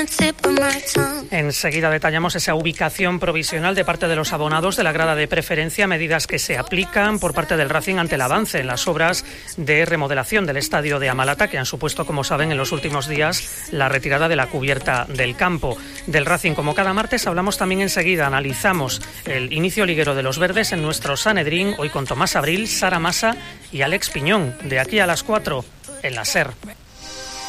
Enseguida detallamos esa ubicación provisional de parte de los abonados de la grada de preferencia, medidas que se aplican por parte del Racing ante el avance en las obras de remodelación del estadio de Amalata, que han supuesto, como saben, en los últimos días la retirada de la cubierta del campo del Racing. Como cada martes, hablamos también enseguida, analizamos el inicio liguero de los verdes en nuestro Sanedrín, hoy con Tomás Abril, Sara Massa y Alex Piñón, de aquí a las 4 en la SER.